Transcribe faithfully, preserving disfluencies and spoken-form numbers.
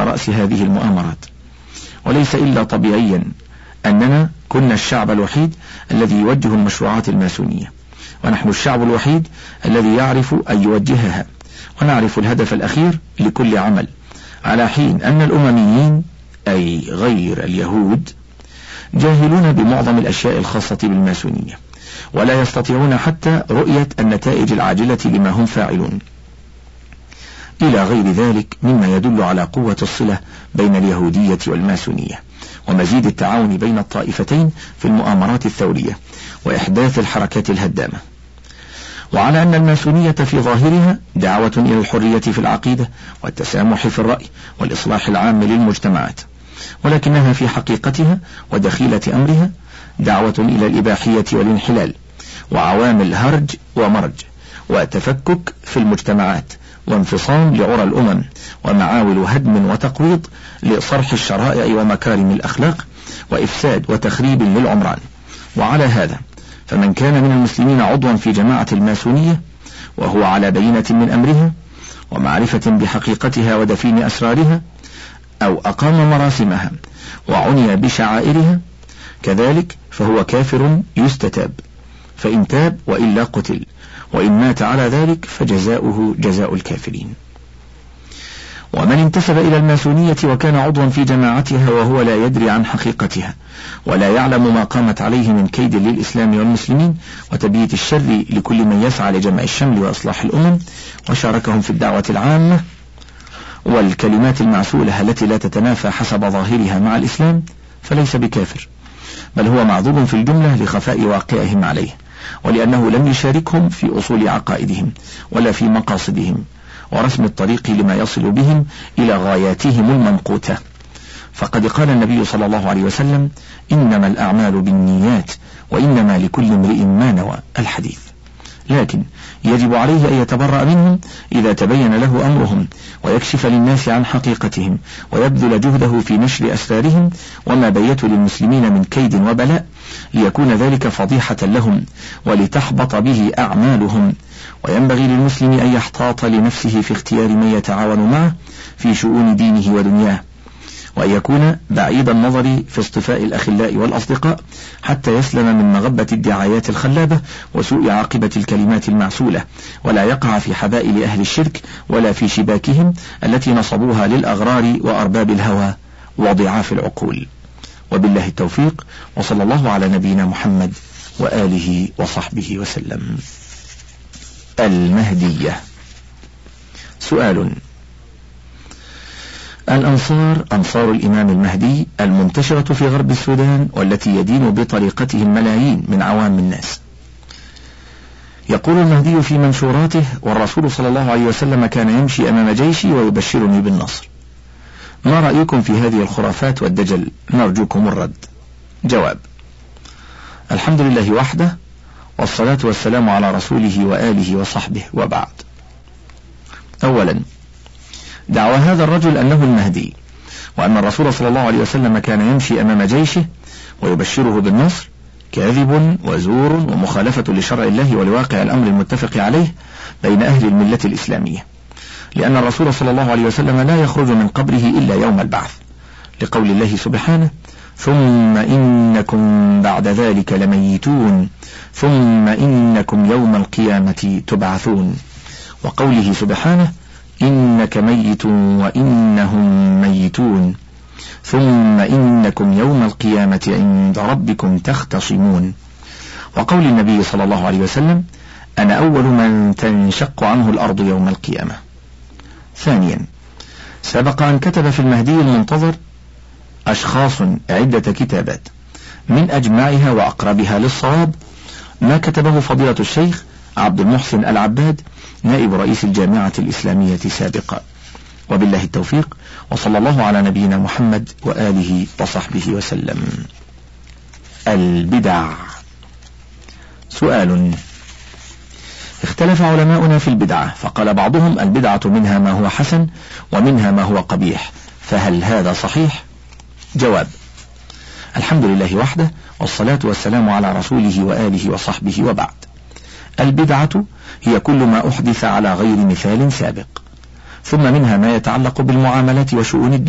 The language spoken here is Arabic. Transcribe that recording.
رأس هذه المؤامرات. وليس إلا طبيعيا أننا كنا الشعب الوحيد الذي يوجه المشروعات الماسونية، ونحن الشعب الوحيد الذي يعرف أن يوجهها، ونعرف الهدف الأخير لكل عمل، على حين أن الأمميين أي غير اليهود جاهلون بمعظم الأشياء الخاصة بالماسونية، ولا يستطيعون حتى رؤية النتائج العاجلة لما هم فاعلون، إلى غير ذلك مما يدل على قوة الصلة بين اليهودية والماسونية، ومزيد التعاون بين الطائفتين في المؤامرات الثورية وإحداث الحركات الهدامة. وعلى أن الماسونية في ظاهرها دعوة إلى الحرية في العقيدة والتسامح في الرأي والإصلاح العام للمجتمعات، ولكنها في حقيقتها ودخيلة أمرها دعوة إلى الإباحية والانحلال وعوامل هرج ومرج وتفكك في المجتمعات وانفصام لعرى الأمم ومعاول هدم وتقويض لصرح الشرائع ومكارم الأخلاق وإفساد وتخريب للعمران. وعلى هذا فمن كان من المسلمين عضوا في جماعة الماسونية وهو على بينة من أمرها ومعرفة بحقيقتها ودفين أسرارها، أو أقام مراسمها وعني بشعائرها، كذلك فهو كافر يستتاب، فإن تاب وإلا قتل، وإن مات على ذلك فجزاؤه جزاء الكافرين. ومن انتسب إلى الماسونية وكان عضوا في جماعتها وهو لا يدري عن حقيقتها ولا يعلم ما قامت عليه من كيد للإسلام والمسلمين وتبييت الشر لكل من يسعى لجمع الشمل وإصلاح الأمم، وشاركهم في الدعوة العامة والكلمات المعسولة التي لا تتنافى حسب ظاهرها مع الإسلام، فليس بكافر، بل هو معذور في الجملة لخفاء واقعهم عليه، ولأنه لم يشاركهم في أصول عقائدهم ولا في مقاصدهم ورسم الطريق لما يصل بهم إلى غاياتهم الممقوتة. فقد قال النبي صلى الله عليه وسلم: إنما الأعمال بالنيات وإنما لكل امرئ ما نوى، الحديث. لكن يجب عليه أن يتبرأ منهم إذا تبين له أمرهم، ويكشف للناس عن حقيقتهم، ويبذل جهده في نشر أسرارهم وما بيتوا للمسلمين من كيد وبلاء، ليكون ذلك فضيحة لهم ولتحبط به أعمالهم. وينبغي للمسلم أن يحتاط لنفسه في اختيار من يتعاون معه في شؤون دينه ودنياه، وأن يكون بعيد النظر في اصطفاء الأخلاء والأصدقاء حتى يسلم من مغبة الدعايات الخلابة وسوء عاقبة الكلمات المعسولة، ولا يقع في حبائل أهل الشرك ولا في شباكهم التي نصبوها للأغرار وأرباب الهوى وضعاف العقول. وبالله التوفيق، وصلى الله على نبينا محمد وآله وصحبه وسلم. المهدية. سؤال: الأنصار أنصار الإمام المهدي المنتشرة في غرب السودان والتي يدين بطريقتهم ملايين من عوام الناس. يقول المهدي في منشوراته: والرسول صلى الله عليه وسلم كان يمشي أمام جيشي ويبشرني بالنصر. ما رأيكم في هذه الخرافات والدجل؟ نرجوكم الرد. جواب: الحمد لله وحده، والصلاة والسلام على رسوله وآله وصحبه، وبعد. أولا، دعوى هذا الرجل أنه المهدي وأن الرسول صلى الله عليه وسلم كان يمشي أمام جيشه ويبشره بالنصر كاذب وزور ومخالفة لشرع الله ولواقع الأمر المتفق عليه بين أهل الملة الإسلامية، لأن الرسول صلى الله عليه وسلم لا يخرج من قبره إلا يوم البعث، لقول الله سبحانه: ثم إنكم بعد ذلك لميتون ثم إنكم يوم القيامة تبعثون، وقوله سبحانه: إنك ميت وإنهم ميتون ثم إنكم يوم القيامة عند ربكم تختصمون، وقول النبي صلى الله عليه وسلم: أنا أول من تنشق عنه الأرض يوم القيامة. ثانيا، سبق أن كتب في المهدي المنتظر أشخاص عدة كتابات، من أجمعها وأقربها للصواب ما كتبه فضيلة الشيخ عبد المحسن العباد نائب رئيس الجامعة الإسلامية سابقا. وبالله التوفيق، وصلى الله على نبينا محمد وآله وصحبه وسلم. البدع. سؤال: اختلف علماؤنا في البدعة، فقال بعضهم البدعة منها ما هو حسن ومنها ما هو قبيح، فهل هذا صحيح؟ جواب: الحمد لله وحده، والصلاة والسلام على رسوله وآله وصحبه، وبعد. البدعة هي كل ما أحدث على غير مثال سابق، ثم منها ما يتعلق بالمعاملات وشؤون الدين